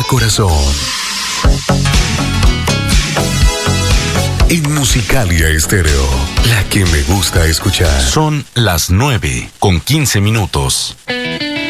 cada corazón. En Musicalia Estéreo, la que me gusta escuchar. Son las 9:15.